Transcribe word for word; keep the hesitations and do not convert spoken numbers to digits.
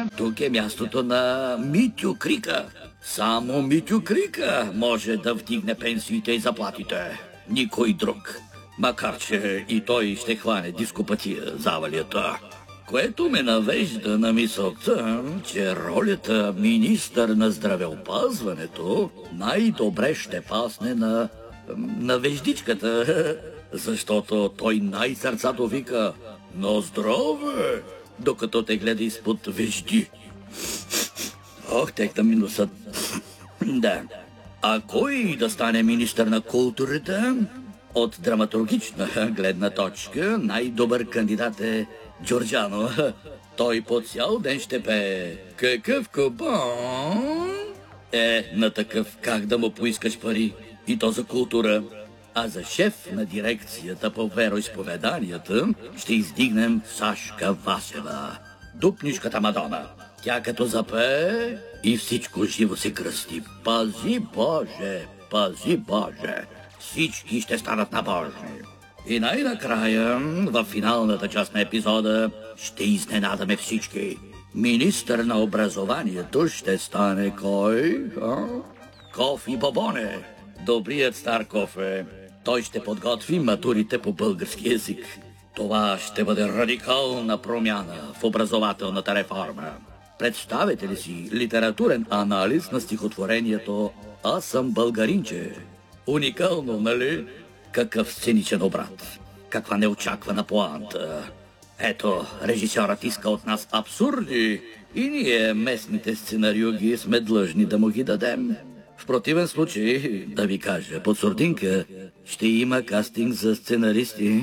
Тук е мястото на Митю Крика. Само Митю Крика може да вдигне пенсиите и заплатите. Никой друг. Макар че и той ще хване дископатия завалията. Което ме навежда на мисълта, че ролята министър на здравеопазването най-добре ще пасне на... на веждичката, защото той най-сърцато вика «На здраве!», докато те гледа изпод вежди. Ох, текта ми носът. Да. А кой да стане министър на културата? От драматургична гледна точка най-добър кандидат е Джорджано. Той по цял ден ще пее «Какъв купон?» Е, на такъв как да му поискаш пари? И то за култура. А за шеф на дирекцията по вероизповеданията ще издигнем Сашка Васева. Дупнишката Мадона. Тя като запее и всичко живо се кръсти. Пази Боже, пази Боже. Всички ще станат набожни. И най-накрая, в финалната част на епизода, ще изненадаме всички. Министър на образованието ще стане кой? А? Кофи Бобоне. Добрият стар Кофе. Той ще подготви матурите по български език. Това ще бъде радикална промяна в образователната реформа. Представете ли си литературен анализ на стихотворението «Аз съм българинче»? Уникално, нали? Какъв сценичен обрат. Каква неочаквана поанта. Ето, режисьорът иска от нас абсурди и ние, местните сценариуги, сме длъжни да му ги дадем. В противен случай, да ви кажа, под сурдинка ще има кастинг за сценаристи.